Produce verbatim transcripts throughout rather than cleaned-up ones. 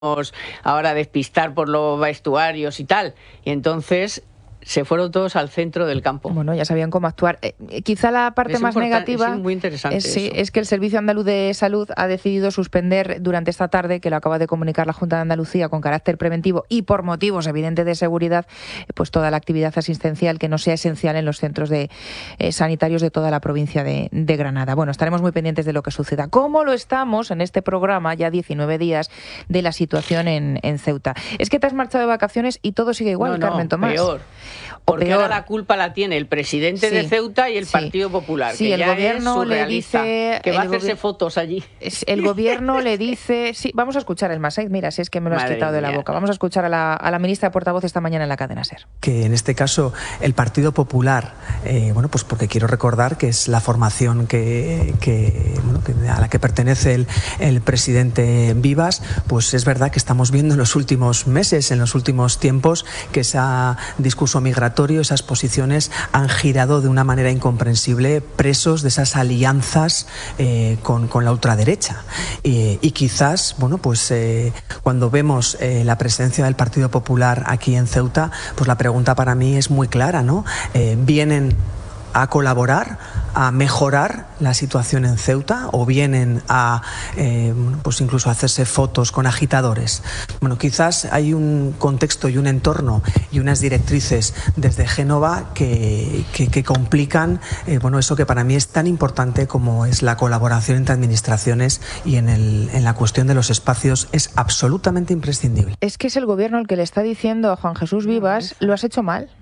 ahora despistar por los vestuarios y tal. Y entonces se fueron todos al centro del campo. Bueno, ya sabían cómo actuar. Eh, quizá la parte es más negativa es, muy interesante es, sí, eso. es que el Servicio Andaluz de Salud ha decidido suspender durante esta tarde, que lo acaba de comunicar la Junta de Andalucía con carácter preventivo y por motivos evidentes de seguridad, pues toda la actividad asistencial que no sea esencial en los centros de, eh, sanitarios de toda la provincia de, de Granada. Bueno, estaremos muy pendientes de lo que suceda. ¿Cómo lo estamos en este programa, ya diecinueve días, de la situación en, en Ceuta? Es que te has marchado de vacaciones y todo sigue igual, no, Carmen no, Tomás. Peor. Porque peor. Ahora la culpa la tiene el presidente sí, de Ceuta y el sí. Partido Popular, sí, que el ya gobierno es le dice que va a hacerse fotos allí. El gobierno le dice... Sí, vamos a escuchar el Massaid, mira, si es que me lo has Madre quitado de mía. la boca. Vamos a escuchar a la, a la ministra portavoz esta mañana en la cadena SER. Que en este caso el Partido Popular, eh, bueno, pues porque quiero recordar que es la formación que, que, bueno, que a la que pertenece el, el presidente Vivas, pues es verdad que estamos viendo en los últimos meses, en los últimos tiempos, que ese discurso migratorio, esas posiciones han girado de una manera incomprensible, presos de esas alianzas eh, con, con la ultraderecha. Eh, y quizás, bueno, pues eh, cuando vemos eh, la presencia del Partido Popular aquí en Ceuta, pues la pregunta para mí es muy clara, ¿no? Eh, ¿Vienen a colaborar, a mejorar la situación en Ceuta o vienen a eh, pues incluso a hacerse fotos con agitadores? Bueno, quizás hay un contexto y un entorno y unas directrices desde Génova que, que, que complican eh, bueno, eso que para mí es tan importante como es la colaboración entre administraciones, y en, el, en la cuestión de los espacios es absolutamente imprescindible. Es que es el gobierno el que le está diciendo a Juan Jesús Vivas: lo has hecho mal.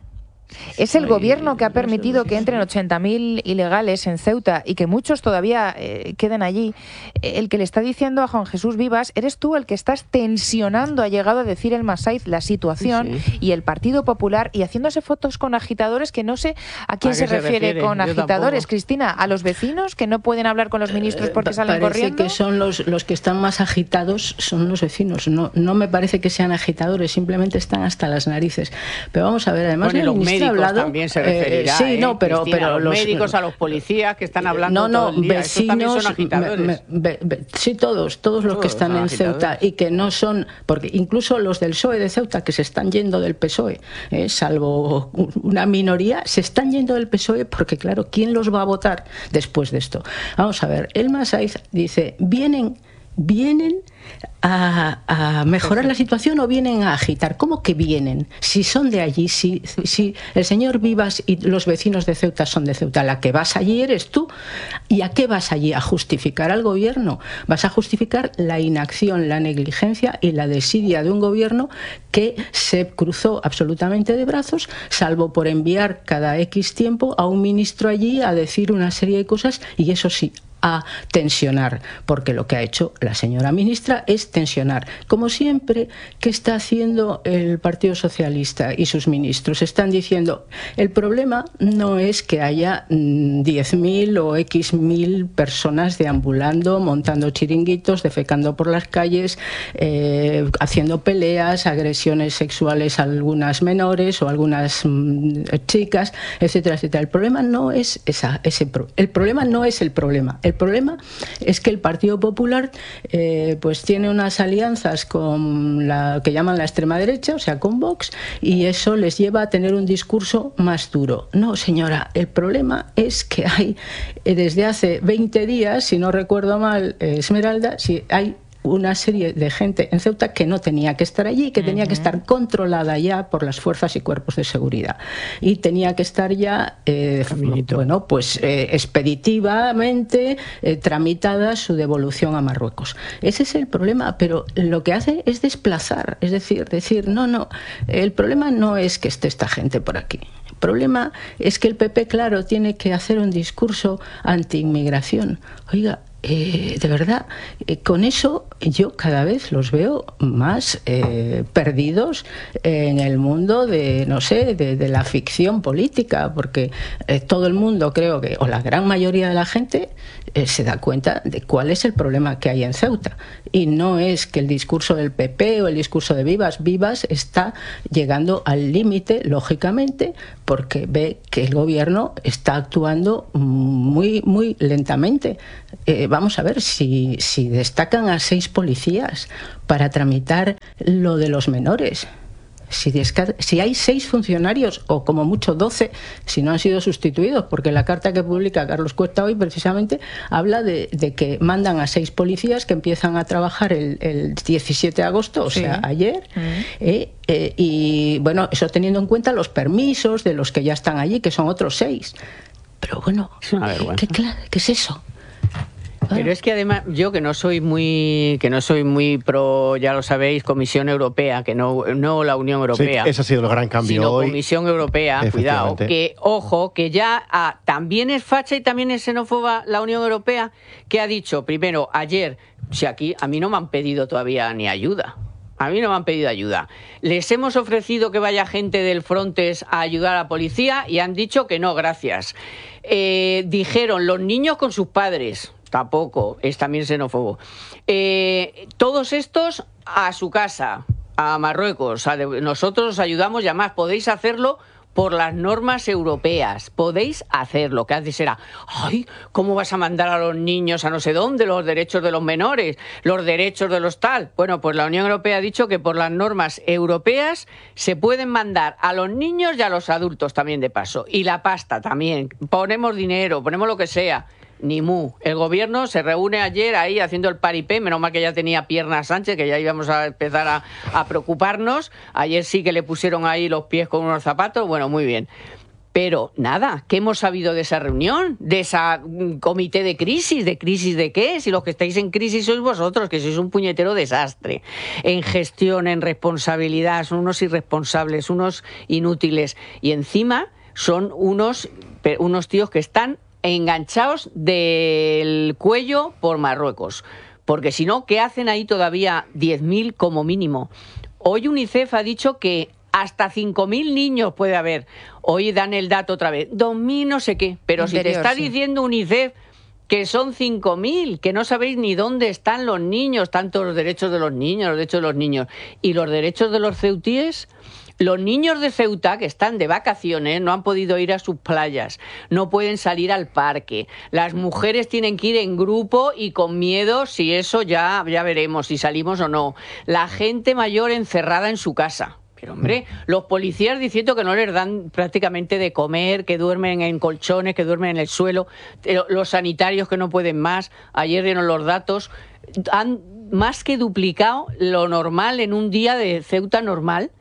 Es el gobierno que ha permitido que entren ochenta mil ilegales en Ceuta y que muchos todavía eh, queden allí. El que le está diciendo a Juan Jesús Vivas: eres tú el que estás tensionando, ha llegado a decir el Massaid, la situación, sí, sí. Y el Partido Popular, y haciéndose fotos con agitadores, que no sé a quién ¿A se, se refiere, refiere con Yo agitadores, tampoco. Cristina, ¿a los vecinos que no pueden hablar con los ministros porque eh, salen parece corriendo? Parece que son los, los que están más agitados, son los vecinos. No, no me parece que sean agitadores, simplemente están hasta las narices. Pero vamos a ver, además bueno, el hablado, también se referirá, eh, sí, ¿eh? no, pero, Cristina, pero a los, los médicos, a los policías que están hablando no, no, todo el día. vecinos, Estos también son agitadores. Me, me, be, sí, todos, todos los todos que están en agitadores. Ceuta y que no son, porque incluso los del P S O E de Ceuta que se están yendo del P S O E, eh, salvo una minoría, se están yendo del P S O E porque, claro, ¿quién los va a votar después de esto? Vamos a ver, el Massaid dice, vienen, vienen A, a mejorar la situación o vienen a agitar. ¿Cómo que vienen? Si son de allí, si, si el señor Vivas y los vecinos de Ceuta son de Ceuta, la que vas allí eres tú. ¿Y a qué vas allí? ¿A justificar al gobierno? Vas a justificar la inacción, la negligencia y la desidia de un gobierno que se cruzó absolutamente de brazos, salvo por enviar cada X tiempo a un ministro allí a decir una serie de cosas, y eso sí, a tensionar, porque lo que ha hecho la señora ministra es tensionar. Como siempre, ¿qué está haciendo el Partido Socialista y sus ministros? Están diciendo, el problema no es que haya diez mil o X mil personas deambulando, montando chiringuitos, defecando por las calles, eh, haciendo peleas, agresiones sexuales a algunas menores o a algunas mm, chicas, etcétera, etcétera. El problema no es esa, ese pro el problema no es el problema. El problema es que el Partido Popular eh, pues tiene unas alianzas con la que llaman la extrema derecha, o sea, con Vox, y eso les lleva a tener un discurso más duro. No, señora, el problema es que hay, eh, desde hace veinte días, si no recuerdo mal, eh, Esmeralda, si hay una serie de gente en Ceuta que no tenía que estar allí, que tenía uh-huh. que estar controlada ya por las fuerzas y cuerpos de seguridad, y tenía que estar ya eh, bueno, pues eh, expeditivamente eh, tramitada su devolución a Marruecos. Ese es el problema, pero lo que hace es desplazar, es decir, decir no, no, el problema no es que esté esta gente por aquí. El problema es que el P P, claro, tiene que hacer un discurso anti-inmigración. Oiga, Eh, de verdad, eh, con eso yo cada vez los veo más eh, perdidos en el mundo de, no sé, de, de la ficción política, porque eh, todo el mundo, creo que, o la gran mayoría de la gente, eh, se da cuenta de cuál es el problema que hay en Ceuta. Y no es que el discurso del P P o el discurso de Vivas, Vivas está llegando al límite, lógicamente, porque ve que el gobierno está actuando muy, muy lentamente. Eh, vamos a ver, si, si destacan a seis policías para tramitar lo de los menores, Si, si hay seis funcionarios, o como mucho doce, si no han sido sustituidos, porque la carta que publica Carlos Cuesta hoy precisamente habla de, de que mandan a seis policías que empiezan a trabajar el, el diecisiete de agosto, o sí. sea, ayer, uh-huh. eh, eh, y bueno, eso teniendo en cuenta los permisos de los que ya están allí, que son otros seis. Pero bueno, ¿qué, ¿qué es eso? Pero es que además yo que no soy muy que no soy muy pro, ya lo sabéis, Comisión Europea, que no no la Unión Europea. Sí, ese ha sido el gran cambio sino hoy. Comisión Europea, cuidado, que ojo, que ya ah, también es facha y también es xenófoba la Unión Europea, que ha dicho primero ayer, si aquí a mí no me han pedido todavía ni ayuda. A mí no me han pedido ayuda. Les hemos ofrecido que vaya gente del Frontex a ayudar a la policía y han dicho que no, gracias. Eh, dijeron los niños con sus padres. Tampoco, es también xenófobo. Eh, todos estos a su casa, a Marruecos. A de, nosotros os ayudamos y además podéis hacerlo por las normas europeas. Podéis hacerlo. Que antes era, ay, ¿cómo vas a mandar a los niños a no sé dónde? Los derechos de los menores, los derechos de los tal. Bueno, pues la Unión Europea ha dicho que por las normas europeas se pueden mandar a los niños y a los adultos también de paso. Y la pasta también. Ponemos dinero, ponemos lo que sea. Ni mu. El gobierno se reúne ayer ahí haciendo el paripé, menos mal que ya tenía piernas Sánchez, que ya íbamos a empezar a, a preocuparnos. Ayer sí que le pusieron ahí los pies con unos zapatos, bueno, muy bien. Pero nada, ¿qué hemos sabido de esa reunión? De esa comité de crisis, ¿de crisis de qué? Si los que estáis en crisis sois vosotros, que sois un puñetero desastre. En gestión, en responsabilidad, son unos irresponsables, unos inútiles. Y encima son unos, unos tíos que están enganchados del cuello por Marruecos, porque si no, ¿qué hacen ahí todavía diez mil como mínimo? Hoy UNICEF ha dicho que hasta cinco mil niños puede haber. Hoy dan el dato otra vez, dos mil no sé qué, pero Interior, si te está sí. diciendo UNICEF que son cinco mil, que no sabéis ni dónde están los niños, tanto los derechos de los niños, los derechos de los niños y los derechos de los ceutíes. Los niños de Ceuta que están de vacaciones no han podido ir a sus playas, no pueden salir al parque. Las mujeres tienen que ir en grupo y con miedo, si eso ya, ya veremos, si salimos o no. La gente mayor encerrada en su casa. Pero hombre, los policías diciendo que no les dan prácticamente de comer, que duermen en colchones, que duermen en el suelo, los sanitarios que no pueden más, ayer dieron los datos, han más que duplicado lo normal en un día de Ceuta normal,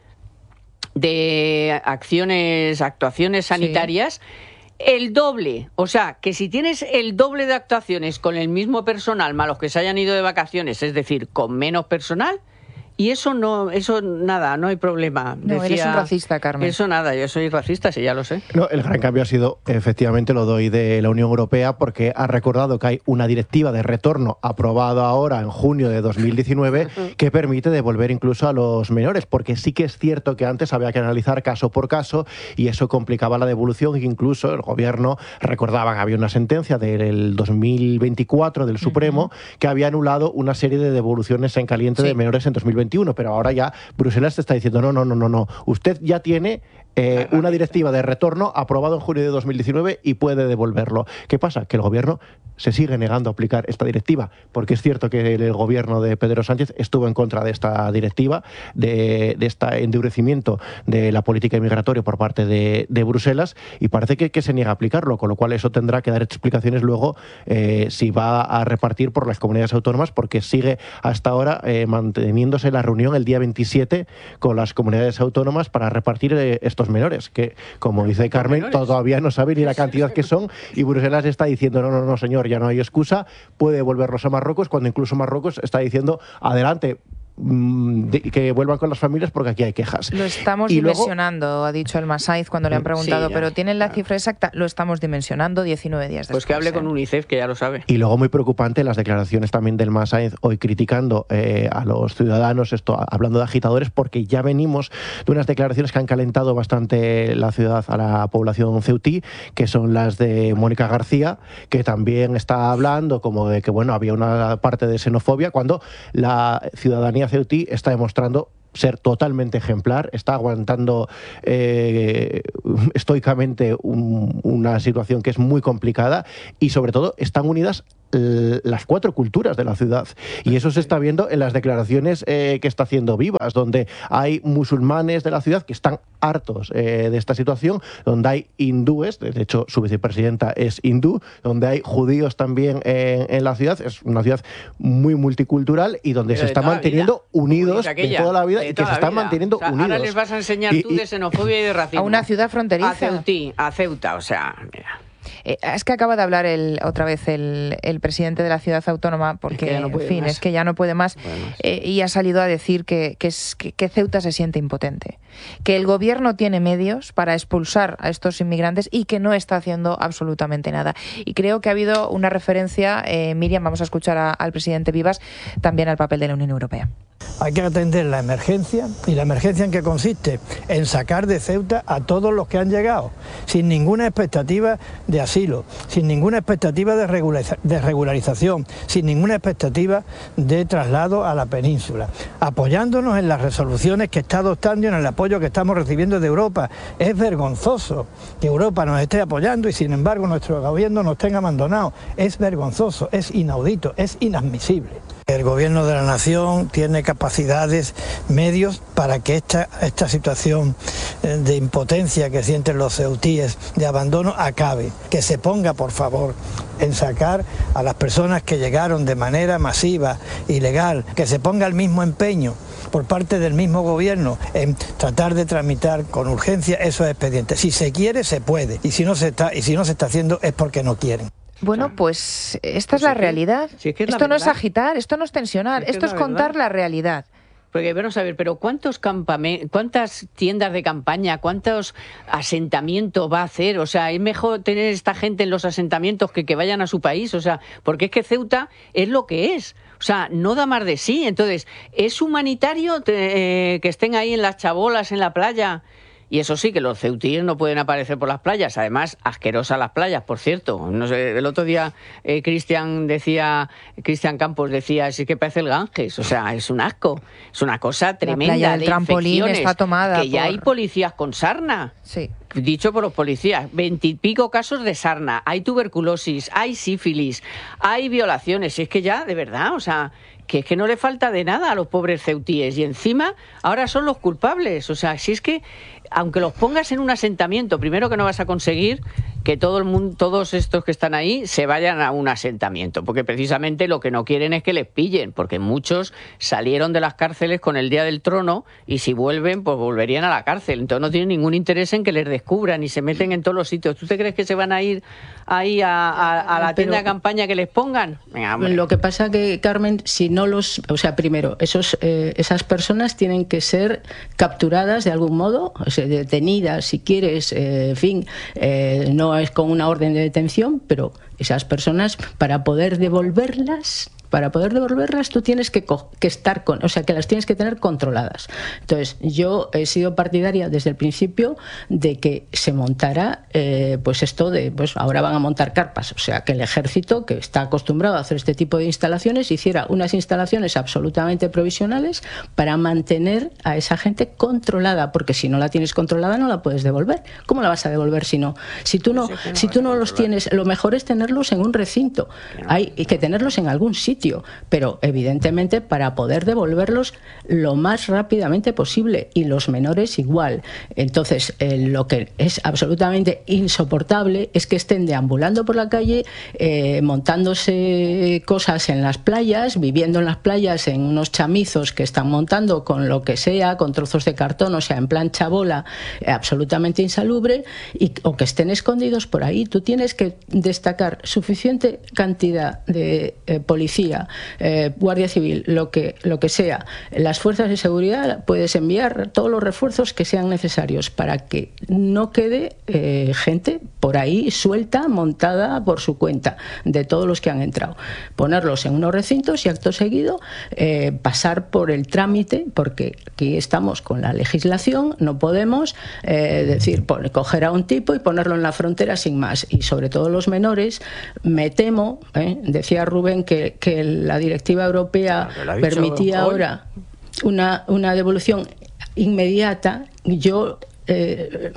de acciones, actuaciones sanitarias, sí. el doble. O sea, que si tienes el doble de actuaciones con el mismo personal, más los que se hayan ido de vacaciones, es decir, con menos personal, y eso no, eso nada, no hay problema. No, Decía, eres un racista, Carmen. Eso nada, yo soy racista, sí, ya lo sé. No, el gran cambio ha sido, efectivamente, lo doy de la Unión Europea, porque ha recordado que hay una directiva de retorno aprobada ahora en junio de dos mil diecinueve que permite devolver incluso a los menores, porque sí que es cierto que antes había que analizar caso por caso y eso complicaba la devolución, e incluso el gobierno recordaba que había una sentencia del dos mil veinticuatro del Supremo uh-huh. que había anulado una serie de devoluciones en caliente sí. de menores en dos mil veintiuno. Pero ahora ya Bruselas te está diciendo no, no, no, no, no. Usted ya tiene eh, una directiva de retorno aprobada en junio de dos mil diecinueve y puede devolverlo. ¿Qué pasa? Que el gobierno se sigue negando a aplicar esta directiva, porque es cierto que el gobierno de Pedro Sánchez estuvo en contra de esta directiva, de, de este endurecimiento de la política migratoria por parte de, de Bruselas, y parece que, que se niega a aplicarlo, con lo cual eso tendrá que dar explicaciones luego eh, si va a repartir por las comunidades autónomas, porque sigue hasta ahora eh, manteniéndose la reunión el día veintisiete con las comunidades autónomas para repartir eh, estos menores, que como dice Carmen, menores? todavía no sabe ni la cantidad que son, y Bruselas está diciendo no, no, no, señor, ya no hay excusa, puede devolverlos a Marruecos, cuando incluso Marruecos está diciendo adelante, De, que vuelvan con las familias porque aquí hay quejas. Lo estamos y dimensionando, luego, ha dicho el Masaiz cuando le han preguntado, sí, ya, pero ¿tienen la cifra exacta? Lo estamos dimensionando diecinueve días después. Pues que hable ¿eh? con UNICEF, que ya lo sabe. Y luego muy preocupante las declaraciones también del Masaiz hoy criticando eh, a los ciudadanos, esto hablando de agitadores, porque ya venimos de unas declaraciones que han calentado bastante la ciudad a la población ceutí, que son las de Mónica García, que también está hablando como de que bueno, había una parte de xenofobia, cuando la ciudadanía ceutí está demostrando ser totalmente ejemplar, está aguantando eh, estoicamente un, una situación que es muy complicada y sobre todo están unidas las cuatro culturas de la ciudad. Y eso se está viendo en las declaraciones eh, que está haciendo Vivas, donde hay musulmanes de la ciudad que están hartos eh, de esta situación, donde hay hindúes, de hecho su vicepresidenta es hindú, donde hay judíos también en, en la ciudad. Es una ciudad muy multicultural y donde Pero se está manteniendo vida. unidos de toda la vida y que se están manteniendo o sea, unidos. Ahora les vas a enseñar y, tú de xenofobia y de racismo. A una ciudad fronteriza. A Ceutí, a Ceuta, o sea, mira. Eh, es que acaba de hablar el, otra vez el, el presidente de la ciudad autónoma, porque, es que no en fin, más. es que ya no puede más, puede más. Eh, y ha salido a decir que, que, es, que, que Ceuta se siente impotente, que el gobierno tiene medios para expulsar a estos inmigrantes y que no está haciendo absolutamente nada. Y creo que ha habido una referencia, eh, Miriam, vamos a escuchar a, al presidente Vivas, también al papel de la Unión Europea. Hay que atender la emergencia, y la emergencia en qué consiste, en sacar de Ceuta a todos los que han llegado, sin ninguna expectativa de asilo, sin ninguna expectativa de, regulariza de regularización, sin ninguna expectativa de traslado a la península, apoyándonos en las resoluciones que está adoptando y en el apoyo que estamos recibiendo de Europa. Es vergonzoso que Europa nos esté apoyando y sin embargo nuestro gobierno nos tenga abandonados. Es vergonzoso, es inaudito, es inadmisible. El gobierno de la nación tiene capacidades, medios para que esta, esta situación de impotencia que sienten los ceutíes, de abandono, acabe. Que se ponga, por favor, en sacar a las personas que llegaron de manera masiva, ilegal, que se ponga el mismo empeño por parte del mismo gobierno en tratar de tramitar con urgencia esos expedientes. Si se quiere, se puede, y si no se está, y si no se está haciendo es porque no quieren. Bueno, pues esta es la realidad. Si es que es esto la no es agitar, esto no es tensionar, si es esto es, es contar verdad. la realidad. Porque vamos a ver, pero ¿cuántos campamentos, cuántas tiendas de campaña, cuántos asentamientos va a hacer? O sea, es mejor tener esta gente en los asentamientos que que vayan a su país. O sea, porque es que Ceuta es lo que es. O sea, no da más de sí. Entonces, ¿es humanitario eh, que estén ahí en las chabolas, en la playa? Y eso sí, que los ceutíes no pueden aparecer por las playas. Además, asquerosas las playas, por cierto. No sé, el otro día eh, Cristian decía, Cristian Campos decía, sí que parece el Ganges. O sea, es un asco. Es una cosa tremenda. La playa del de trampolín está tomada. Que ya por... hay policías con sarna. Sí. Dicho por los policías, veintipico casos de sarna, hay tuberculosis, hay sífilis, hay violaciones. Y es que ya, de verdad, o sea, que es que no le falta de nada a los pobres ceutíes. Y encima, ahora son los culpables. O sea, si es que, aunque los pongas en un asentamiento, primero que no vas a conseguir que todo el mundo, todos estos que están ahí se vayan a un asentamiento, porque precisamente lo que no quieren es que les pillen, porque muchos salieron de las cárceles con el Día del Trono y si vuelven, pues volverían a la cárcel. Entonces no tienen ningún interés en que les descubran y se meten en todos los sitios. ¿Tú te crees que se van a ir ahí a, a, a la tienda Pero, de campaña que les pongan? Venga, lo que pasa que, Carmen, si no los... O sea, primero, esos, eh, esas personas tienen que ser capturadas de algún modo, o sea, detenidas, si quieres, eh, en fin, eh, no es con una orden de detención, pero esas personas, para poder devolverlas... Para poder devolverlas tú tienes que, que estar con, o sea, que las tienes que tener controladas. Entonces, yo he sido partidaria desde el principio de que se montara, eh, pues esto de, pues ahora van a montar carpas, o sea, que el ejército, que está acostumbrado a hacer este tipo de instalaciones, hiciera unas instalaciones absolutamente provisionales para mantener a esa gente controlada, porque si no la tienes controlada no la puedes devolver. ¿Cómo la vas a devolver si no? Si tú no, si tú no los tienes, lo mejor es tenerlos en un recinto. Hay que tenerlos en algún sitio. Pero evidentemente para poder devolverlos lo más rápidamente posible, y los menores igual. Entonces eh, lo que es absolutamente insoportable es que estén deambulando por la calle, eh, montándose cosas en las playas, viviendo en las playas en unos chamizos que están montando con lo que sea, con trozos de cartón, o sea, en plan chabola, eh, absolutamente insalubre, y, o que estén escondidos por ahí. Tú tienes que destacar suficiente cantidad de eh, policía, Eh, Guardia Civil, lo que, lo que sea, las fuerzas de seguridad, puedes enviar todos los refuerzos que sean necesarios para que no quede eh, gente por ahí suelta, montada por su cuenta, de todos los que han entrado. Ponerlos en unos recintos y acto seguido eh, pasar por el trámite, porque aquí estamos con la legislación, no podemos eh, decir, poner, coger a un tipo y ponerlo en la frontera sin más. Y sobre todo los menores, me temo, eh, decía Rubén que, que la directiva europea claro, permitía hoy. ahora una, una devolución inmediata. Yo eh,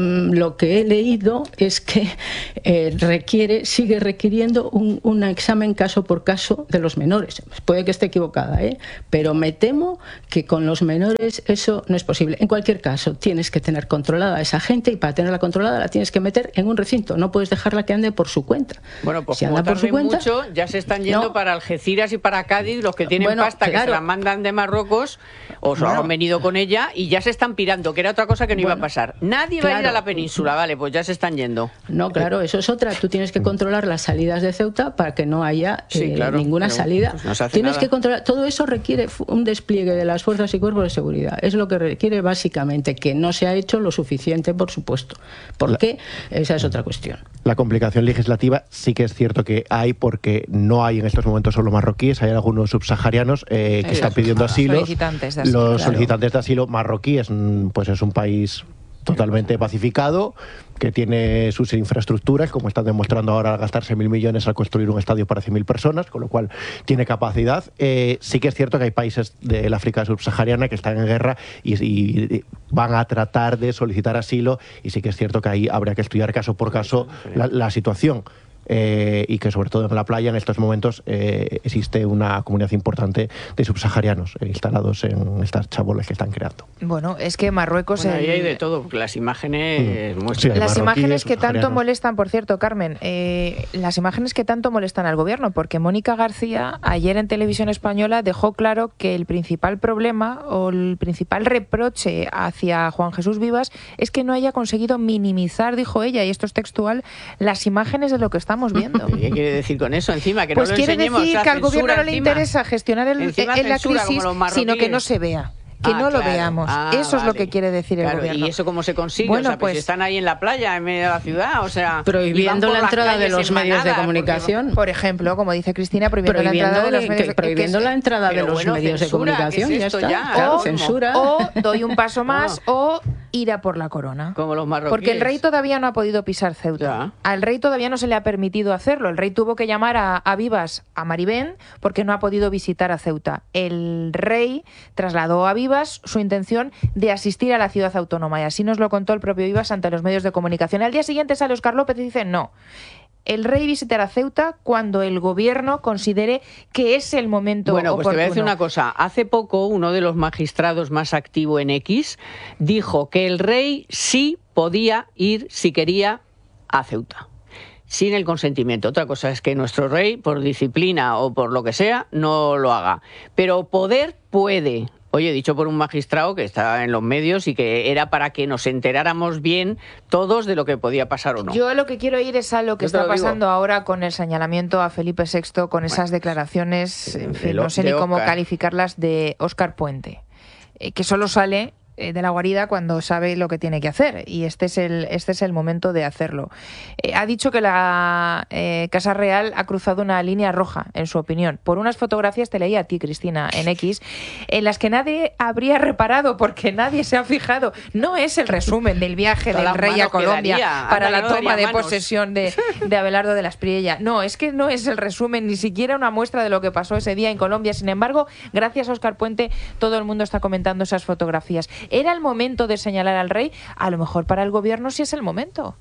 lo que he leído es que eh, requiere, sigue requiriendo un, un examen caso por caso de los menores. Puede que esté equivocada, ¿eh? Pero me temo que con los menores eso no es posible. En cualquier caso, tienes que tener controlada a esa gente, y para tenerla controlada la tienes que meter en un recinto. No puedes dejarla que ande por su cuenta. Bueno, pues si como anda por su cuenta, mucho, ya se están yendo no. para Algeciras y para Cádiz los que tienen Bueno, pasta, claro. que se la mandan de Marruecos o se Bueno. han venido con ella y ya se están pirando, que era otra cosa que no Bueno, iba a pasar. Nadie va a ir a claro. la península, vale, pues ya se están yendo. No, claro, eso es otra. Tú tienes que controlar las salidas de Ceuta para que no haya Sí, eh, claro, ninguna pero, salida. pues, no se hace Tienes nada. que controlar. Todo eso requiere un despliegue de las fuerzas y cuerpos de seguridad. Es lo que requiere básicamente, que no se ha hecho lo suficiente, por supuesto. ¿Por La- qué? Esa es otra cuestión. La complicación legislativa sí que es cierto que hay, porque no hay en estos momentos solo marroquíes, hay algunos subsaharianos eh, que Sí, están pidiendo asilo. solicitantes de asilo, Los claro. solicitantes de asilo marroquíes, mm, pues es un país totalmente pacificado, que tiene sus infraestructuras, como están demostrando ahora al gastarse mil millones al construir un estadio para cien mil personas, con lo cual tiene capacidad. Eh, sí que es cierto que hay países del África subsahariana que están en guerra y, y van a tratar de solicitar asilo, y sí que es cierto que ahí habría que estudiar caso por caso la, la situación. Eh, y que sobre todo en la playa en estos momentos eh, existe una comunidad importante de subsaharianos eh, instalados en estas chabolas que están creando. Bueno, es que Marruecos... Bueno, ahí el- hay de todo, porque las imágenes Mm. muestran. Sí, Las marroquíes, imágenes que tanto subsaharianos. molestan, por cierto, Carmen, eh, las imágenes que tanto molestan al gobierno, porque Mónica García ayer en Televisión Española dejó claro que el principal problema o el principal reproche hacia Juan Jesús Vivas es que no haya conseguido minimizar, dijo ella, y esto es textual, las imágenes de lo que estamos viendo. ¿Qué quiere decir con eso? Encima, que Pues no lo quiere enseñemos, decir o sea, que al gobierno censura no le encima. interesa gestionar el, Encima en la censura, crisis, como los sino que marroquíes. no se vea. Que Ah, no lo claro. veamos. Ah, Eso es lo vale. que quiere decir el Claro, gobierno. ¿y eso cómo se consigue? Bueno, o sea, pues, pues- si están ahí en la playa, en medio de la ciudad, o sea... Prohibiendo y van por la las entrada de calles los en medios de manada, comunicación. Por ejemplo, como dice Cristina, prohibiendo, la Prohibiendo, entrada de los de- medios que- de prohibiendo la entrada de Pero los bueno, medios de censura, comunicación. ¿qué es Ya esto está. ya? Claro, ¿Cómo? censura. O doy un paso más o ir a por la corona. Como los marroquíes. Porque el rey todavía no ha podido pisar Ceuta. Ya. Al rey todavía no se le ha permitido hacerlo. El rey tuvo que llamar a, a Vivas a Maribén porque no ha podido visitar a Ceuta. El rey trasladó a Vivas su intención de asistir a la ciudad autónoma, y así nos lo contó el propio Vivas ante los medios de comunicación. Al día siguiente sale Óscar López y dice no. El rey visitará Ceuta cuando el gobierno considere que es el momento Bueno, pues oportuno. te voy a decir una cosa. Hace poco uno de los magistrados más activo en X dijo que el rey sí podía ir, si quería, a Ceuta, sin el consentimiento. Otra cosa es que nuestro rey, por disciplina o por lo que sea, no lo haga. Pero poder puede. Oye, dicho por un magistrado que está en los medios y que era para que nos enteráramos bien todos de lo que podía pasar o no. Yo lo que quiero ir es a lo que Yo te está lo digo. pasando ahora con el señalamiento a Felipe sexto, con esas declaraciones, en fin, de no lo- sé de ni cómo Óscar. calificarlas, de Óscar Puente, eh, que solo sale eh, de la guarida cuando sabe lo que tiene que hacer, y este es el, este es el momento de hacerlo. Eh, ha dicho que la eh, Casa Real ha cruzado una línea roja, en su opinión, por unas fotografías, te leí a ti, Cristina, en X, en las que nadie habría reparado porque nadie se ha fijado. No es el resumen del viaje Todas del las rey a manos que Colombia daría. para Anda, la no toma daría de manos. posesión de, de Abelardo de la Espriella. No, es que no es el resumen, ni siquiera una muestra de lo que pasó ese día en Colombia. Sin embargo, gracias a Óscar Puente, todo el mundo está comentando esas fotografías. ¿Era el momento de señalar al rey? A lo mejor para el gobierno sí es el momento.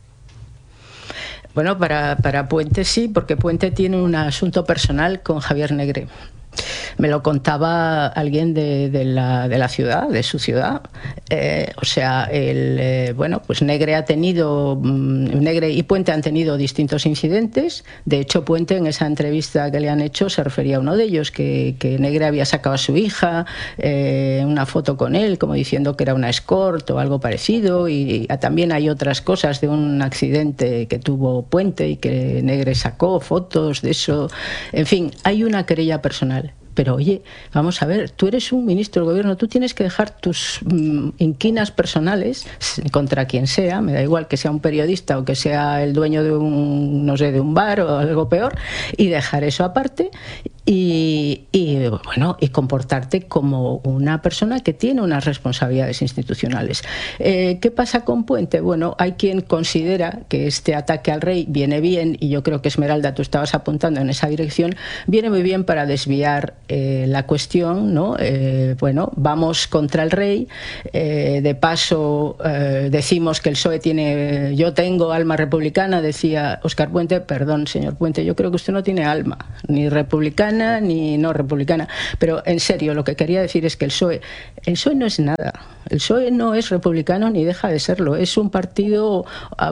Bueno, para, para Puente sí, porque Puente tiene un asunto personal con Javier Negre. Me lo contaba alguien de, de, la, de la ciudad, de su ciudad. Eh, o sea, el, eh, bueno, pues Negre ha tenido, mm, Negre y Puente han tenido distintos incidentes. De hecho, Puente en esa entrevista que le han hecho se refería a uno de ellos, que, que Negre había sacado a su hija, eh, una foto con él, como diciendo que era una escort o algo parecido. Y, y también hay otras cosas de un accidente que tuvo Puente y que Negre sacó fotos de eso. En fin, hay una querella personal. Pero oye, vamos a ver, tú eres un ministro del gobierno, tú tienes que dejar tus mm, inquinas personales contra quien sea, me da igual que sea un periodista o que sea el dueño de un, no sé, de un bar o algo peor, y dejar eso aparte y, y, bueno, y comportarte como una persona que tiene unas responsabilidades institucionales. Eh, ¿Qué pasa con Puente? Bueno, hay quien considera que este ataque al rey viene bien, y yo creo que Esmeralda, tú estabas apuntando en esa dirección, viene muy bien para desviar eh, la cuestión, ¿no? Eh, bueno, vamos contra el rey, eh, de paso eh, decimos que el P S O E tiene, yo tengo alma republicana, decía Óscar Puente. Perdón, señor Puente, yo creo que usted no tiene alma, ni republicana ni no republicana, pero en serio, lo que quería decir es que el P S O E, el P S O E no es nada, el P S O E no es republicano ni deja de serlo, es un partido,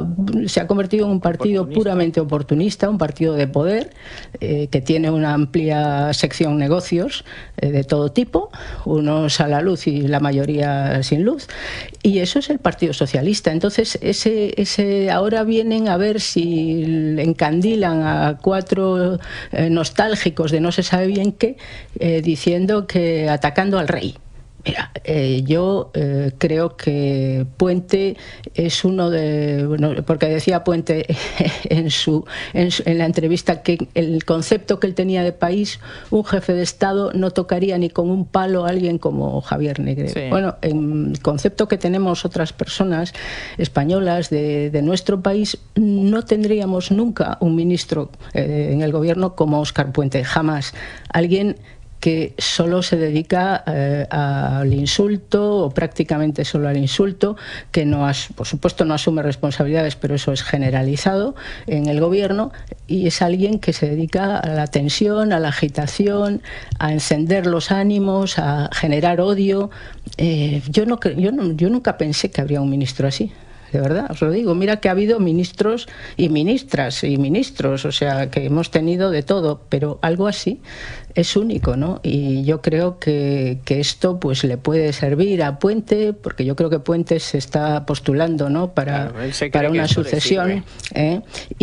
se ha convertido en un partido oportunista. Puramente oportunista, un partido de poder, eh, que tiene una amplia sección negocios eh, de todo tipo, unos a la luz y la mayoría sin luz, y eso es el Partido Socialista. Entonces, ese, ese ahora vienen a ver si encandilan a cuatro eh, nostálgicos de no se sabe bien qué, eh, diciendo que atacando al rey. Mira, eh, yo eh, creo que Puente es uno de... Bueno, porque decía Puente en, su, en, su, en la entrevista que el concepto que él tenía de país, un jefe de Estado no tocaría ni con un palo a alguien como Javier Negre. Sí. Bueno, el concepto que tenemos otras personas españolas de, de nuestro país, no tendríamos nunca un ministro eh, en el gobierno como Óscar Puente, jamás. Alguien que solo se dedica eh, al insulto, o prácticamente solo al insulto, que no as, por supuesto no asume responsabilidades, pero eso es generalizado en el gobierno, y es alguien que se dedica a la tensión, a la agitación, a encender los ánimos, a generar odio. Eh, yo, no, yo, no, yo nunca pensé que habría un ministro así. De verdad, os lo digo. Mira que ha habido ministros y ministras y ministros, o sea, que hemos tenido de todo, pero algo así es único, ¿no? Y yo creo que, que esto pues le puede servir a Puente, porque yo creo que Puente se está postulando, ¿no? Para, claro, para una sucesión, ¿eh?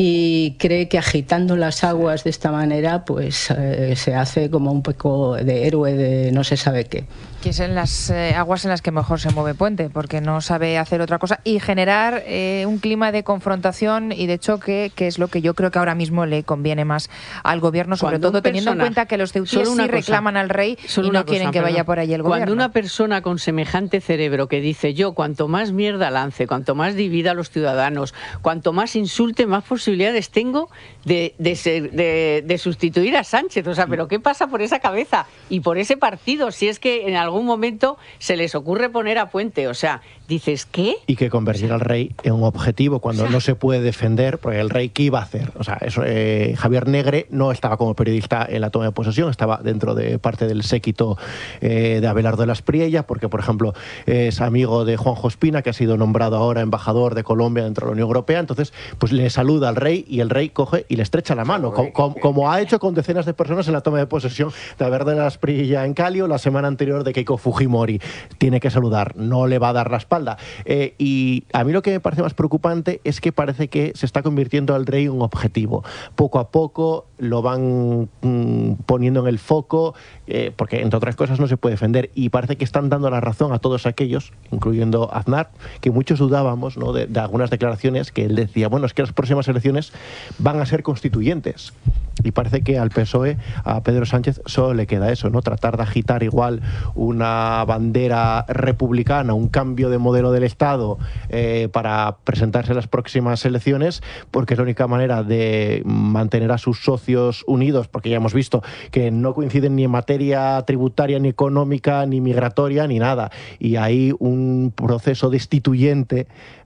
Y cree que agitando las aguas de esta manera, pues eh, se hace como un poco de héroe de no se sabe qué. Que es en las eh, aguas en las que mejor se mueve Puente, porque no sabe hacer otra cosa y generar eh, un clima de confrontación y de choque, que es lo que yo creo que ahora mismo le conviene más al gobierno, sobre Cuando todo teniendo en cuenta que los ceutíes sí reclaman al rey y no quieren cosa, que vaya por allí el gobierno. Cuando una persona con semejante cerebro que dice yo, cuanto más mierda lance, cuanto más divida a los ciudadanos, cuanto más insulte, más posibilidades tengo de, de, ser, de, de sustituir a Sánchez. O sea, ¿pero qué pasa por esa cabeza y por ese partido? Si es que en algún momento se les ocurre poner a Puente, o sea, dices, ¿qué? Y que convertir al rey en un objetivo cuando o sea, no se puede defender, porque el rey, ¿qué iba a hacer? O sea, eso, eh, Javier Negre no estaba como periodista en la toma de posesión, estaba dentro de parte del séquito eh, de Abelardo de las Priellas, porque, por ejemplo, es amigo de Juanjo Espina, que ha sido nombrado ahora embajador de Colombia dentro de la Unión Europea. Entonces, pues le saluda al rey y el rey coge y le estrecha la mano, como, como, como ha hecho con decenas de personas en la toma de posesión de Abelardo de las Priellas en Calio, la semana anterior de Keiko Fujimori. Tiene que saludar, no le va a dar la espalda. Eh, y a mí lo que me parece más preocupante es que parece que se está convirtiendo al rey en un objetivo. Poco a poco lo van mmm, poniendo en el foco, eh, porque entre otras cosas no se puede defender, y parece que están dando la razón a todos aquellos, incluyendo Aznar, que muchos dudábamos, ¿no?, de, de algunas declaraciones que él decía, bueno, es que las próximas elecciones van a ser constituyentes, y parece que al P S O E, a Pedro Sánchez, solo le queda eso, ¿no?, tratar de agitar igual una bandera republicana, un cambio de modelo del Estado eh, para presentarse en las próximas elecciones, porque es la única manera de mantener a sus socios unidos, porque ya hemos visto que no coinciden ni en materia tributaria, ni económica, ni migratoria, ni nada. Y hay un proceso destituyente,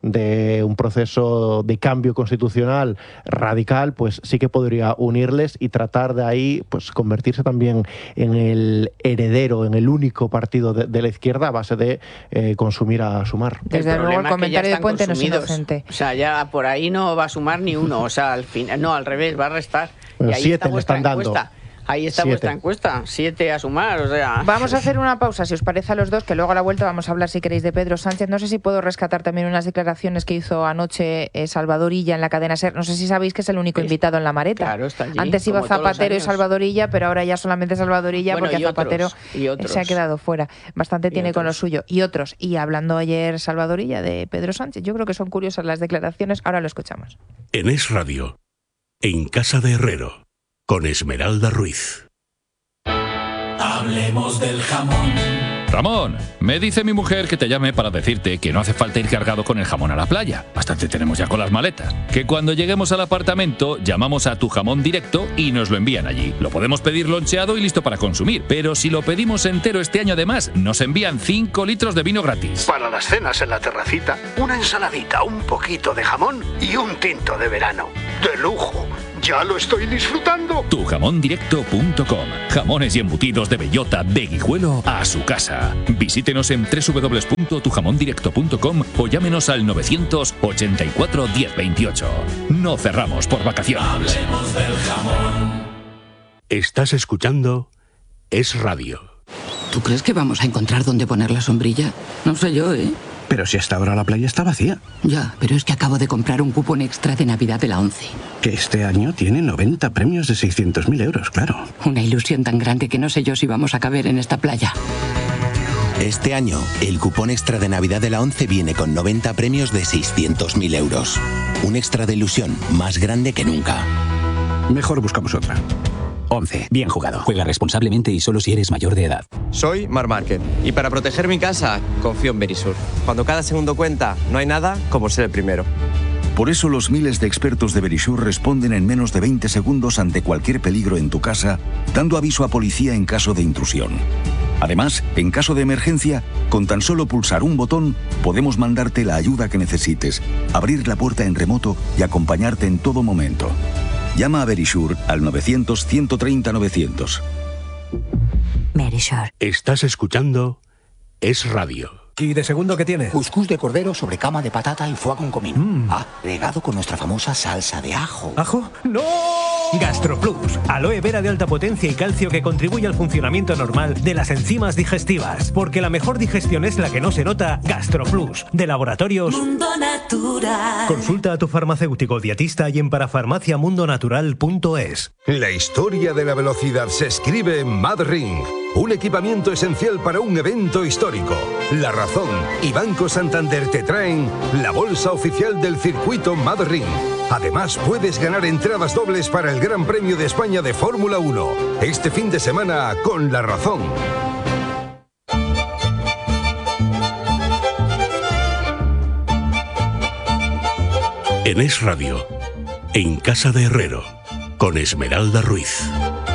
de un proceso de cambio constitucional radical, pues sí que podría unirles y tratar de ahí pues convertirse también en el heredero, en el único partido de, de la izquierda a base de eh, consumir a Sumar. Desde el luego el comentario de Puente consumidos. No es inocente. O sea, ya por ahí no va a sumar ni uno, o sea, al final, no, al revés, va a restar. Bueno, y ahí siete está le están dando. Encuesta. Ahí está Siete. vuestra encuesta, siete a sumar, o sea... Vamos a hacer una pausa, si os parece a los dos, que luego a la vuelta vamos a hablar, si queréis, de Pedro Sánchez. No sé si puedo rescatar también unas declaraciones que hizo anoche eh, Salvador Illa en la cadena SER. No sé si sabéis que es el único invitado en la Mareta. Claro, está allí. Antes iba Zapatero y Salvador Illa, pero ahora ya solamente Salvador Illa, bueno, porque a Zapatero otros, y otros. se ha quedado fuera. Bastante y tiene otros. Con lo suyo. Y otros. Y hablando ayer Salvador Illa de Pedro Sánchez, yo creo que son curiosas las declaraciones. Ahora lo escuchamos. En Es Radio, en Casa de Herrero, con Esmeralda Ruiz. Hablemos del jamón. Ramón, me dice mi mujer que te llame para decirte que no hace falta ir cargado con el jamón a la playa. Bastante tenemos ya con las maletas. Que cuando lleguemos al apartamento llamamos a Tu Jamón Directo y nos lo envían allí. Lo podemos pedir loncheado y listo para consumir. Pero si lo pedimos entero este año además, nos envían cinco litros de vino gratis. Para las cenas en la terracita, una ensaladita, un poquito de jamón y un tinto de verano. ¡De lujo! ¡Ya lo estoy disfrutando! tu jamón directo punto com. Jamones y embutidos de bellota de Guijuelo a su casa. Visítenos en doble u doble u doble u punto tu jamón directo punto com o llámenos al novecientos ochenta y cuatro diez veintiocho. No cerramos por vacaciones. Hablemos del jamón. Estás escuchando Es Radio. ¿Tú crees que vamos a encontrar dónde poner la sombrilla? No sé yo, ¿eh? Pero si hasta ahora la playa está vacía. Ya, pero es que acabo de comprar un cupón extra de Navidad de la ONCE. Que este año tiene noventa premios de seiscientos mil euros, claro. Una ilusión tan grande que no sé yo si vamos a caber en esta playa. Este año, el cupón extra de Navidad de la ONCE viene con noventa premios de seiscientos mil euros. Un extra de ilusión más grande que nunca. Mejor buscamos otra. ONCE. Bien jugado. Juega responsablemente y solo si eres mayor de edad. Soy Mar Márquez y para proteger mi casa confío en Verisur. Cuando cada segundo cuenta, no hay nada como ser el primero. Por eso los miles de expertos de Verisur responden en menos de veinte segundos ante cualquier peligro en tu casa, dando aviso a policía en caso de intrusión. Además, en caso de emergencia, con tan solo pulsar un botón, podemos mandarte la ayuda que necesites, abrir la puerta en remoto y acompañarte en todo momento. Llama a Verisur al novecientos, ciento treinta, novecientos. Verisur. Estás escuchando Es Radio. ¿Y de segundo qué tiene? Cuscús de cordero sobre cama de patata y foie con comino. Mm. Ah, regado con nuestra famosa salsa de ajo. ¿Ajo? ¡No! GastroPlus, aloe vera de alta potencia y calcio que contribuye al funcionamiento normal de las enzimas digestivas. Porque la mejor digestión es la que no se nota. GastroPlus, de Laboratorios Mundo Natural. Consulta a tu farmacéutico dietista y en parafarmacia mundo natural punto es. La historia de la velocidad se escribe en MadRing, un equipamiento esencial para un evento histórico. La Razón y Banco Santander te traen la bolsa oficial del circuito MadRing. Además, puedes ganar entradas dobles para el Gran Premio de España de Fórmula uno. Este fin de semana con La Razón. En Es Radio, en Casa de Herrero, con Esmeralda Ruiz.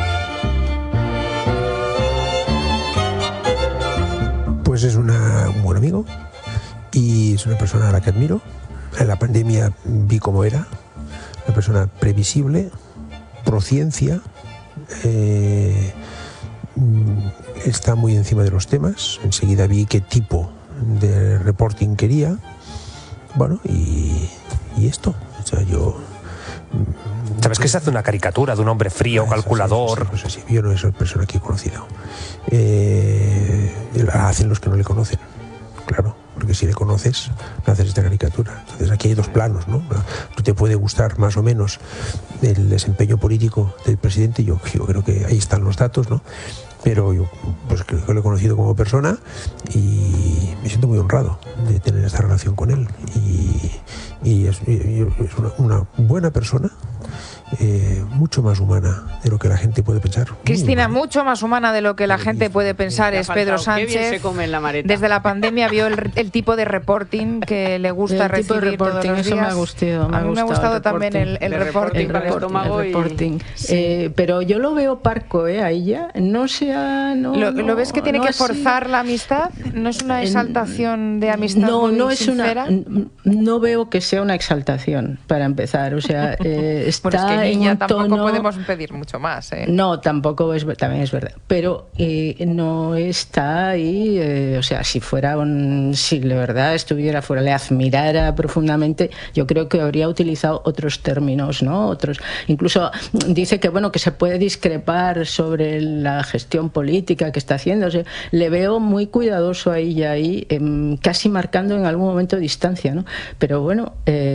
Pues es una, un buen amigo y es una persona a la que admiro. En la pandemia vi cómo era, una persona previsible, prociencia, eh, está muy encima de los temas. Enseguida vi qué tipo de reporting quería. Bueno, y, y esto, o sea, yo... ¿Sabes que se hace una caricatura de un hombre frío, eso, calculador? Sí, sí, sí, yo no soy persona que he conocido. Eh, la hacen los que no le conocen, claro, porque si le conoces, no haces esta caricatura. Entonces aquí hay dos planos, ¿no? Tú te puede gustar más o menos el desempeño político del presidente, yo, yo creo que ahí están los datos, ¿no? Pero yo pues creo que lo he conocido como persona y me siento muy honrado de tener esta relación con él. Y, y es, y es una, una buena persona, eh, mucho más humana de lo que la gente puede pensar. Cristina, mucho más humana de lo que la gente puede pensar es Pedro Sánchez. Desde la pandemia vio el, el tipo de reporting que le gusta el recibir tipo de reporting, todos los eso días. me ha gustado. Me a mí ha me ha gustado el también el, el, el reporting, el para el estómago. El y... reporting. Sí. Eh, pero yo lo veo parco, ¿eh? A ella. No sea... No, ¿Lo, no, ¿Lo ves que tiene no que así. forzar la amistad? ¿No es una exaltación de amistad No, muy no es sincera? una... No veo que sea una exaltación, para empezar. O sea, eh, está pues es que niña, en un tampoco tono... podemos pedir mucho más, ¿eh? No, tampoco es, también es verdad. Pero eh, no está ahí, eh, o sea, si fuera un, si de verdad estuviera fuera, le admirara profundamente, yo creo que habría utilizado otros términos, ¿no? Otros, incluso dice que bueno, que se puede discrepar sobre la gestión política que está haciendo. O sea, le veo muy cuidadoso a ella ahí, eh, casi marcando en algún momento distancia, ¿no? Pero bueno, eh,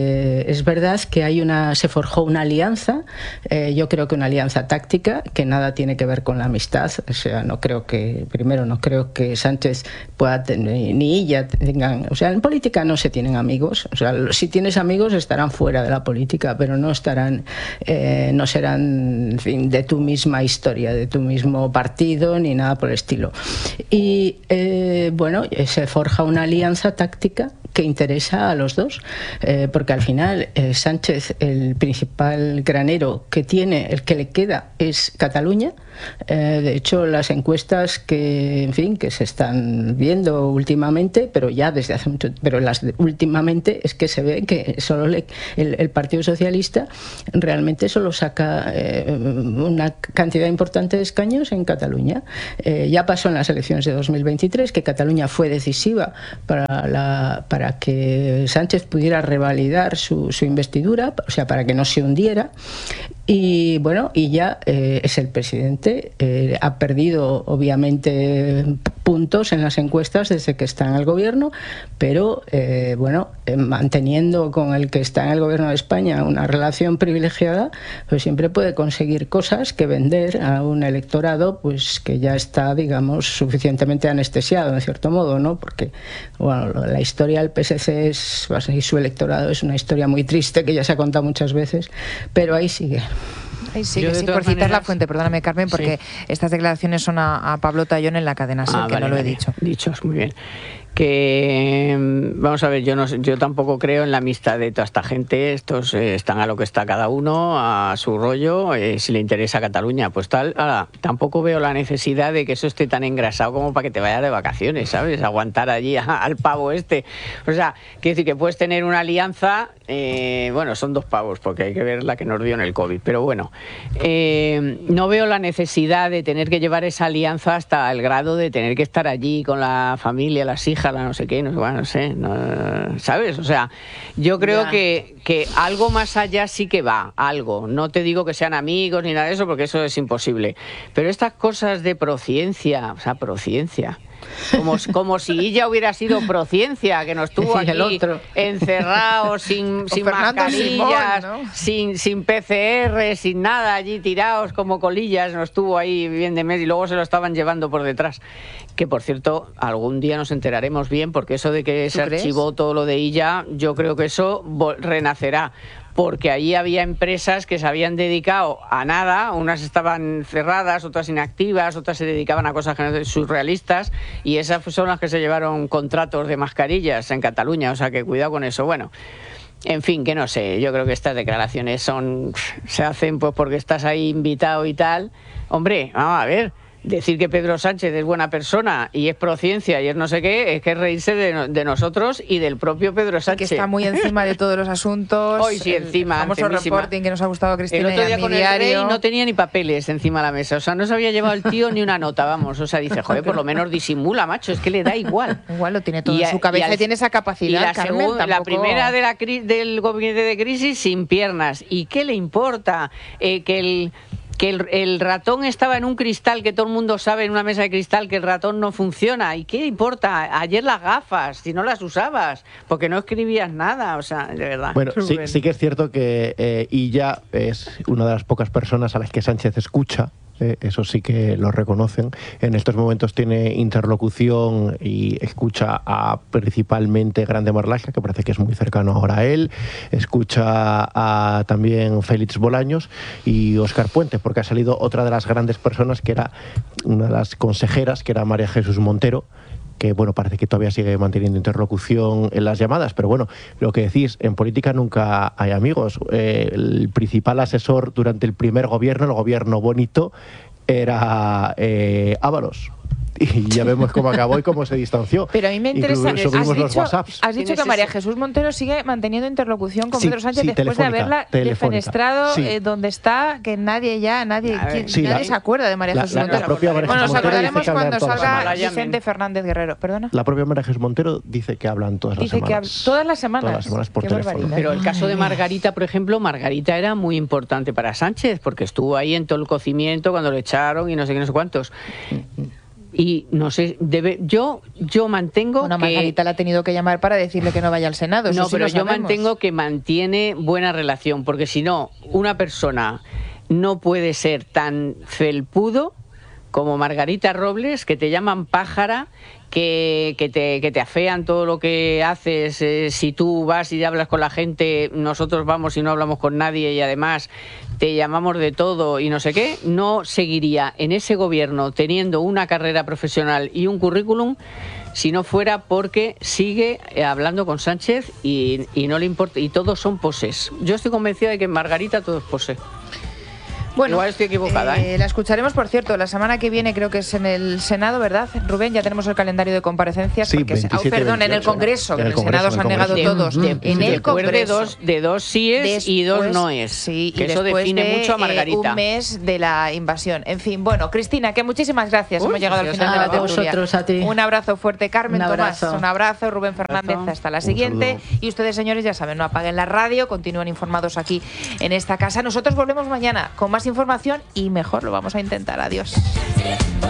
es verdad que hay una, se forjó una alianza, eh, yo creo que una alianza táctica que nada tiene que ver con la amistad. O sea, no creo que, primero, no creo que Sánchez pueda tener, ni ella tengan, o sea, en política no se tienen amigos. O sea, si tienes amigos estarán fuera de la política, pero no estarán, eh, no serán, en fin, de tu misma historia, de tu mismo partido, ni nada por el estilo. Y eh, bueno, se forja una alianza táctica que interesa a los dos, eh, porque al final eh, Sánchez, el principal granero que tiene, el que le queda, es Cataluña. Eh, de hecho, las encuestas que, en fin, que se están viendo últimamente, pero ya desde hace mucho, pero las de, últimamente es que se ve que solo le, el, el Partido Socialista realmente solo saca eh, una cantidad importante de escaños en Cataluña. Eh, ya pasó en las elecciones de dos mil veintitrés que Cataluña fue decisiva para la para que Sánchez pudiera revalidar su, su investidura, o sea, para que no se hundiera. Y bueno, y ya eh, es el presidente, eh, ha perdido obviamente puntos en las encuestas desde que está en el gobierno, pero eh, bueno, eh, manteniendo con el que está en el gobierno de España una relación privilegiada, pues siempre puede conseguir cosas que vender a un electorado pues que ya está, digamos, suficientemente anestesiado en cierto modo, ¿no? Porque bueno, la historia del P S C es, y su electorado es una historia muy triste que ya se ha contado muchas veces, pero ahí sigue. Ay, sí, que sí, por citar maneras... la fuente, perdóname, Carmen, porque sí. Estas declaraciones son a, a Pablo Tallón en la cadena SER, ah, que vale, no lo he vale. dicho. Dichos, muy bien. Que vamos a ver, yo no yo tampoco creo en la amistad de toda esta gente. Estos eh, están a lo que está cada uno, a su rollo. Eh, si le interesa Cataluña, pues tal. Ahora, tampoco veo la necesidad de que eso esté tan engrasado como para que te vayas de vacaciones, ¿sabes? Aguantar allí a, al pavo este. O sea, quiere decir que puedes tener una alianza. Eh, bueno, son dos pavos porque hay que ver la que nos dio en el COVID. Pero bueno, eh, no veo la necesidad de tener que llevar esa alianza hasta el grado de tener que estar allí con la familia, las hijas, la no sé qué, no, bueno, no sé, no, ¿sabes? O sea, yo creo yeah. que, que algo más allá sí que va, algo. No te digo que sean amigos ni nada de eso, porque eso es imposible. Pero estas cosas de prociencia, o sea, prociencia... Como, como si ella hubiera sido prociencia, que nos tuvo aquí encerrados, sin, sin mascarillas, Simón, ¿no? sin, sin P C R, sin nada, allí tirados como colillas, nos tuvo ahí bien de mes y luego se lo estaban llevando por detrás. Que, por cierto, algún día nos enteraremos bien, porque eso de que se archivó todo lo de ella, yo creo que eso renacerá. Porque allí había empresas que se habían dedicado a nada, unas estaban cerradas, otras inactivas, otras se dedicaban a cosas surrealistas, y esas son las que se llevaron contratos de mascarillas en Cataluña, o sea que cuidado con eso. Bueno, en fin, que no sé, yo creo que estas declaraciones son se hacen pues porque estás ahí invitado y tal. Hombre, vamos a ver, decir que Pedro Sánchez es buena persona y es prociencia y es no sé qué, es que es reírse de, de nosotros y del propio Pedro Sánchez. Que está muy encima de todos los asuntos. Hoy sí, encima. El famoso reporting que nos ha gustado a Cristina. El otro día y a con mi el diario. Rey no tenía ni papeles encima de la mesa. O sea, no se había llevado el tío ni una nota, vamos. O sea, dice, joder, por lo menos disimula, macho. Es que le da igual. Igual lo tiene todo y en su cabeza y, al, tiene esa capacidad. Y la, Carmen, segunda, tampoco... la primera de la del gabinete de crisis sin piernas. ¿Y qué le importa? Eh, que el... que el, el ratón estaba en un cristal, que todo el mundo sabe en una mesa de cristal que el ratón no funciona. ¿Y qué importa? Ayer las gafas, si no las usabas, porque no escribías nada, o sea, de verdad. Bueno, sí, sí que es cierto que eh, Illa es una de las pocas personas a las que Sánchez escucha. Eh, eso sí que lo reconocen. En estos momentos tiene interlocución y escucha a principalmente Grande Marlaska, que parece que es muy cercano ahora a él. Escucha a también Félix Bolaños y Óscar Puente, porque ha salido otra de las grandes personas, que era una de las consejeras, que era María Jesús Montero, que bueno, parece que todavía sigue manteniendo interlocución en las llamadas, pero bueno, lo que decís, en política nunca hay amigos. Eh, el principal asesor durante el primer gobierno, el gobierno bonito, era eh, Ábalos. Y ya vemos cómo acabó y cómo se distanció. Pero a mí me interesa, has dicho, los has dicho que María Jesús Montero sigue manteniendo interlocución con sí, Pedro Sánchez sí, después de haberla defenestrado sí. eh, donde está, que nadie ya, nadie, quien, sí, nadie la, se acuerda de María la, Jesús la, Montero. La propia María bueno, nos Montero acordaremos cuando salga Vicente Fernández Guerrero. ¿Perdona? La propia María Jesús Montero dice que hablan todas dice las semanas. Que todas las semanas. Todas las semanas por Qué teléfono. Barbaridad. Pero el caso de Margarita, por ejemplo, Margarita era muy importante para Sánchez, porque estuvo ahí en todo el cocimiento cuando lo echaron y no sé qué, no sé cuántos. Y no sé, debe, yo yo mantengo bueno, que... Margarita la ha tenido que llamar para decirle que no vaya al Senado. Eso no, sí pero lo yo sabemos. mantengo que mantiene buena relación, porque si no, una persona no puede ser tan felpudo como Margarita Robles, que te llaman pájara, que, que, te, que te afean todo lo que haces. Eh, si tú vas y hablas con la gente, nosotros vamos y no hablamos con nadie, y además te llamamos de todo y no sé qué. No seguiría en ese gobierno teniendo una carrera profesional y un currículum si no fuera porque sigue hablando con Sánchez y, y no le importa, y todos son poses. Yo estoy convencida de que Margarita todo es pose. Bueno, igual estoy equivocada, eh, ¿eh? La escucharemos, por cierto, la semana que viene, creo que es en el Senado, ¿verdad, Rubén? Ya tenemos el calendario de comparecencias. Sí, porque veintisiete, se, oh, perdón, en el Congreso, en en el el Congreso, Senado se han en el negado Congreso. todos. De, en de, el Congreso. De dos, de dos síes Después, y dos noes. Sí, que y eso después define de, mucho a Margarita. Eh, un mes de la invasión. En fin, bueno, Cristina, que muchísimas gracias. Uy, Hemos llegado al final de la a tertulia. vosotros, a ti. Un abrazo fuerte, Carmen Un Tomás. abrazo. Un abrazo, Rubén Fernández. abrazo. Hasta la Un siguiente. saludo. Y ustedes, señores, ya saben, no apaguen la radio, continúen informados aquí en esta casa. Nosotros volvemos mañana con más información y mejor, lo vamos a intentar. Adiós.